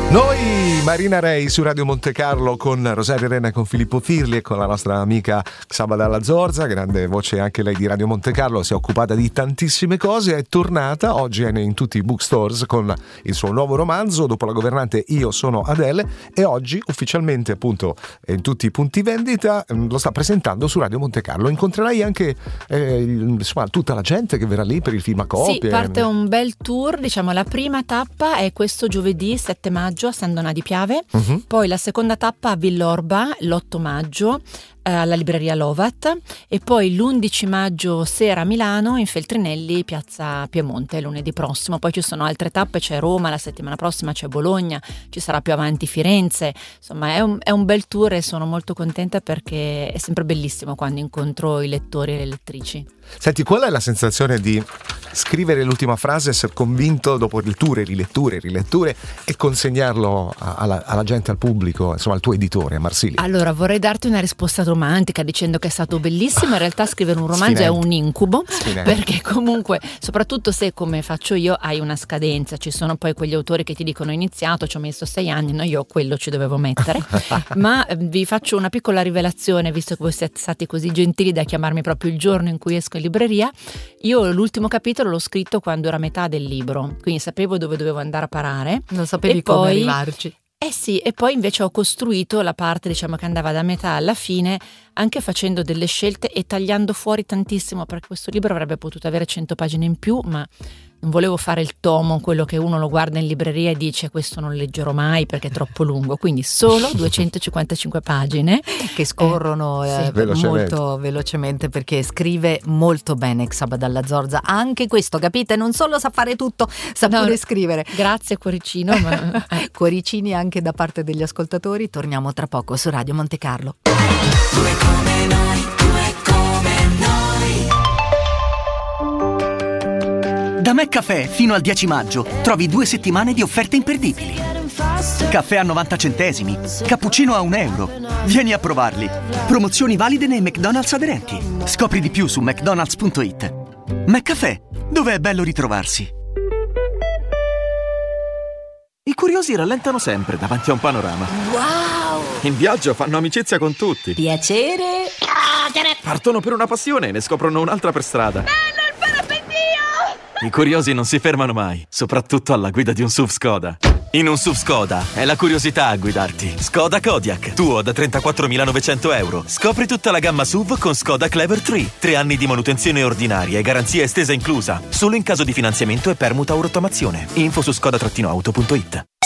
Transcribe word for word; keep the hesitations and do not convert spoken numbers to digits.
Noi, Marina Rei su Radio Monte Carlo con Rosario Renna e con Filippo Firli e con la nostra amica Xaba Dalla Zorza, grande voce anche lei di Radio Monte Carlo, si è occupata di tantissime cose, è tornata, oggi è in tutti i bookstores con il suo nuovo romanzo, Dopo la governante io sono Adele, e oggi ufficialmente appunto in tutti i punti vendita lo sta presentando su Radio Monte Carlo. Incontrerai anche eh, insomma, tutta la gente che verrà lì per il film a copie. Sì, parte un bel tour, diciamo la prima tappa è questo giovedì sette maggio a San Donà di Piave, uh-huh. Poi la seconda tappa a Villorba l'otto maggio eh, alla libreria Lovat, e poi l'undici maggio sera a Milano in Feltrinelli, piazza Piemonte, lunedì prossimo. Poi ci sono altre tappe, c'è Roma la settimana prossima, c'è Bologna, ci sarà più avanti Firenze, insomma è un, è un bel tour e sono molto contenta perché è sempre bellissimo quando incontro i lettori e le lettrici. Senti, qual è la sensazione di scrivere l'ultima frase, essere convinto dopo letture, riletture, riletture e consegnarlo alla, alla gente, al pubblico, insomma al tuo editore, a Marsilio? Allora, vorrei darti una risposta romantica dicendo che è stato bellissimo. In realtà scrivere un romanzo Sfinente. È un incubo. Sfinente. Perché comunque, soprattutto se come faccio io hai una scadenza, ci sono poi quegli autori che ti dicono ho iniziato, ci ho messo sei anni, no, io quello ci dovevo mettere. Ma vi faccio una piccola rivelazione, visto che voi siete stati così gentili da chiamarmi proprio il giorno in cui esco in libreria. Io l'ultimo capitolo l'ho scritto quando era a metà del libro, quindi sapevo dove dovevo andare a parare. Non sapevi e come poi, arrivarci. Eh sì, e poi invece ho costruito la parte, diciamo, che andava da metà alla fine, anche facendo delle scelte e tagliando fuori tantissimo, perché questo libro avrebbe potuto avere cento pagine in più, ma non volevo fare il tomo, quello che uno lo guarda in libreria e dice questo non leggerò mai perché è troppo lungo, quindi solo duecentocinquantacinque pagine che scorrono eh, sì, velocemente. molto velocemente, perché scrive molto bene Xaba Dalla Zorza, anche questo, capite? Non solo sa fare tutto, sa no, pure scrivere. Grazie cuoricino. Ma... cuoricini anche da parte degli ascoltatori. Torniamo tra poco su Radio Monte Carlo. Due come noi, due come noi. Da McCaffè fino al dieci maggio trovi due settimane di offerte imperdibili. Caffè a novanta centesimi, cappuccino a un euro. Vieni a provarli. Promozioni valide nei McDonald's aderenti. Scopri di più su mcdonalds punto it. McCaffè, dove è bello ritrovarsi. I curiosi rallentano sempre davanti a un panorama. Wow! In viaggio fanno amicizia con tutti. Piacere. Partono per una passione e ne scoprono un'altra per strada. Bello il parapendio! I curiosi non si fermano mai, soprattutto alla guida di un S U V Skoda. In un S U V Skoda è la curiosità a guidarti. Skoda Kodiaq, tuo da trentaquattromilanovecento euro. Scopri tutta la gamma S U V con Skoda Clever tre. Tre anni di manutenzione ordinaria e garanzia estesa inclusa. Solo in caso di finanziamento e permuta o rottamazione. Info su skoda auto punto it.